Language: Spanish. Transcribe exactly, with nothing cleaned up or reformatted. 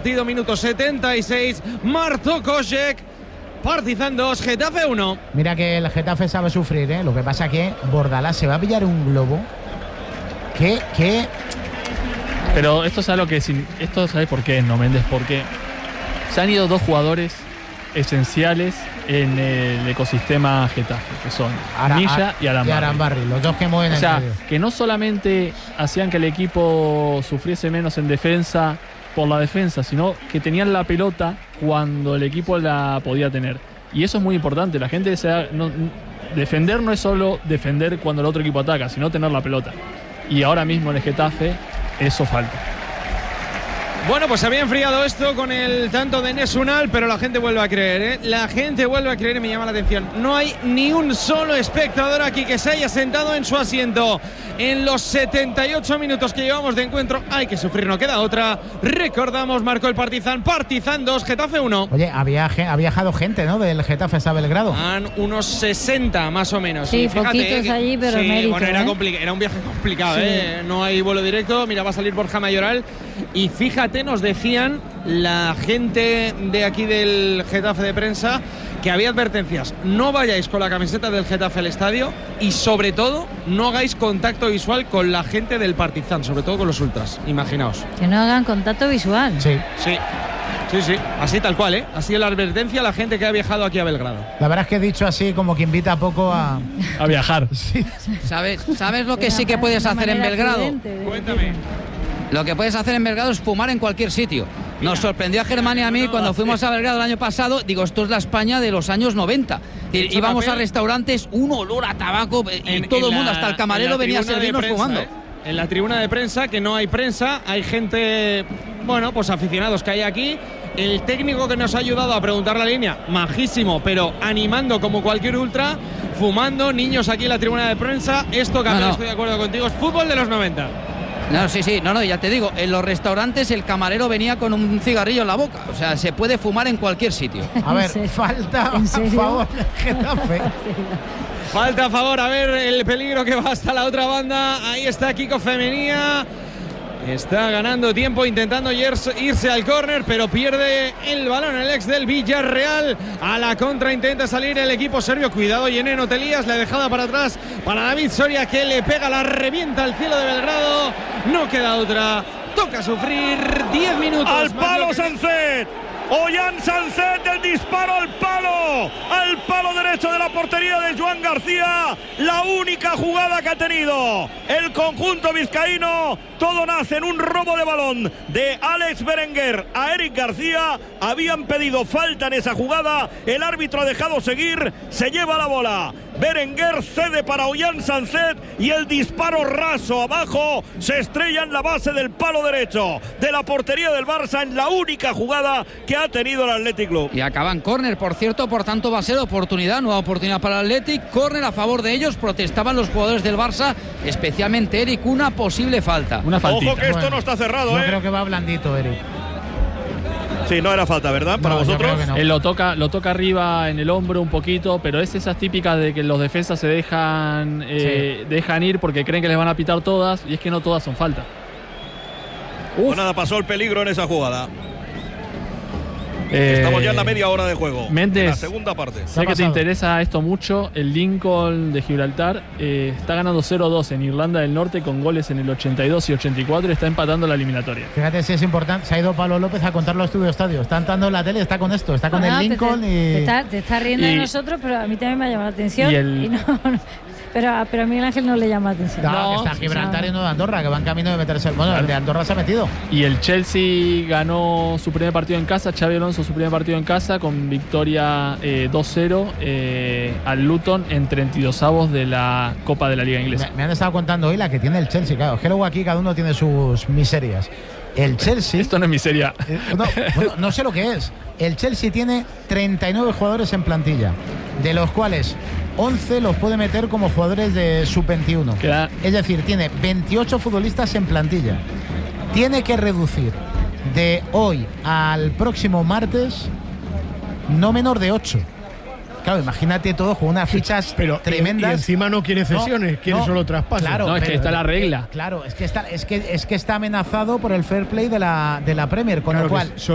partido, minuto setenta y seis. Marto Kosek, Partizan dos, Getafe uno. Mira que el Getafe sabe sufrir, ¿eh? Lo que pasa que Bordalás se va a pillar un globo. ¿Qué? ¿Qué? Pero esto es algo que sin, esto ¿sabes por qué, no Méndez? Porque se han ido dos jugadores esenciales en el ecosistema Getafe, que son Ara, Milla y Arambarri. Y Arambarri, los dos que mueven o el sea, medio. que no solamente hacían que el equipo sufriese menos en defensa por la defensa, sino que tenían la pelota cuando el equipo la podía tener. Y eso es muy importante. La gente se da, no, defender no es solo defender cuando el otro equipo ataca, sino tener la pelota. Y ahora mismo en el Getafe eso falta. Bueno, pues se había enfriado esto con el tanto de Enes Unal, pero la gente vuelve a creer, ¿eh? La gente vuelve a creer y me llama la atención. No hay ni un solo espectador aquí que se haya sentado en su asiento. En los setenta y ocho minutos que llevamos de encuentro hay que sufrir, no queda otra. Recordamos, marcó el Partizan, Partizan dos, Getafe uno. Oye, había, ha viajado gente, ¿no? Del Getafe a Belgrado. Han unos sesenta más o menos. Sí, y fíjate, poquitos que, allí, pero sí, mérito, bueno, era, ¿eh? compli- era un viaje complicado, Sí. ¿eh? No hay vuelo directo. Mira, va a salir Borja Mayoral. Y fíjate, nos decían la gente de aquí del Getafe de prensa que había advertencias. No vayáis con la camiseta del Getafe al estadio y sobre todo no hagáis contacto visual con la gente del Partizan, sobre todo con los ultras, imaginaos. Que no hagan contacto visual. Sí. Sí, sí, sí, así tal cual, ¿eh? Así es la advertencia a la gente que ha viajado aquí a Belgrado. La verdad es que he dicho así como que invita a poco a... A viajar. Sí. ¿Sabes, ¿Sabes lo que Era sí que una puedes hacer en manera Belgrado? prudente de Cuéntame. decirlo. Lo que puedes hacer en Belgrado es fumar en cualquier sitio. Nos sorprendió a Germán y a mí cuando fuimos a Belgrado el año pasado. Digo, esto es la España de los años noventa. Y hecho, íbamos papel. a restaurantes, un olor a tabaco y En- todo en el mundo, la- hasta el en camarero la venía a tribuna de servirnos prensa, fumando. ¿eh? En la tribuna de prensa, que no hay prensa, hay gente, bueno, pues aficionados que hay aquí. El técnico que nos ha ayudado a preguntar la línea, majísimo, pero animando como cualquier ultra, fumando, niños aquí en la tribuna de prensa. Esto, Camilo, No, no. estoy de acuerdo contigo, es fútbol de los noventa. No, sí, sí, no, no, ya te digo, en los restaurantes el camarero venía con un cigarrillo en la boca. O sea, se puede fumar en cualquier sitio. A ver, ¿En serio? falta a ¿En serio? favor del Getafe. Falta a favor, a ver el peligro que va hasta la otra banda. Ahí está Kiko Femenía. Está ganando tiempo intentando irse al córner, pero pierde el balón el ex del Villarreal. A la contra intenta salir el equipo serbio. Cuidado, Yeneno Telías, la dejada para atrás para David Soria, que le pega, la revienta al cielo de Belgrado. No queda otra. Toca sufrir diez minutos. Al más palo lo que- Sanzet. Ollán Sanzet, el disparo al palo, al palo derecho de la portería de Joan García. La única jugada que ha tenido el conjunto vizcaíno. Todo nace en un robo de balón de Alex Berenguer a Eric García. Habían pedido falta en esa jugada. El árbitro ha dejado seguir. Se lleva la bola. Berenguer cede para Ollán Sanzet y el disparo raso abajo se estrella en la base del palo derecho de la portería del Barça en la única jugada que ha tenido el Athletic Club. Y acaban córner, por cierto, por tanto va a ser oportunidad, nueva oportunidad para el Athletic. Córner a favor de ellos, protestaban los jugadores del Barça, especialmente Eric, una posible falta. Una faltita. Ojo que esto Bueno, no está cerrado, Yo ¿eh? creo que va blandito, Eric. Sí, no era falta, ¿verdad? Para No, yo vosotros. creo que no. Él lo toca, lo toca arriba en el hombro un poquito, pero es esas típicas de que los defensas se dejan, eh, dejan ir porque creen que les van a pitar todas, y es que no todas son falta. Pues nada, pasó el peligro en esa jugada. Eh, Estamos ya en la media hora de juego. Méndez. En la segunda parte. Sé que te pasado? interesa esto mucho. El Lincoln de Gibraltar eh, está ganando cero dos en Irlanda del Norte con goles en el ochenta y dos y ochenta y cuatro y está empatando la eliminatoria. Fíjate si es importante. Se ha ido Pablo López a contar los estudios estadio. Está entrando en la tele, está con esto, está con No, el te- Lincoln te, y. te está, te está riendo y- de nosotros, pero a mí también me ha llamado la atención. y el- y no, no, pero, a- pero a Miguel Ángel no le llama la atención. No, No, que está sí, Gibraltar sí. y no de Andorra, que van camino de meterse. Bueno, Claro. el de Andorra se ha metido. Y el Chelsea ganó su primer partido en casa, Xabi Alonso su primer partido en casa con victoria eh, dos cero eh, al Luton en treinta y dos avos de la Copa de la Liga Inglesa. Me, me han estado contando hoy la que tiene el Chelsea. Claro, es que luego aquí cada uno tiene sus miserias. El Chelsea. Esto no es miseria. Eh, no, bueno, no sé lo que es. El Chelsea tiene treinta y nueve jugadores en plantilla, de los cuales once los puede meter como jugadores de sub veintiuno. Queda- Es decir, tiene veintiocho futbolistas en plantilla. Tiene que reducir de hoy al próximo martes no menor de ocho. Claro, imagínate todo con unas fichas Pero tremendas. Y, y encima no quiere cesiones, No, quiere no, solo traspasos. claro, No, es que pero- está la regla. Claro, es que está, es que, es que está amenazado por el fair play de la, de la Premier, con Claro lo que cual es-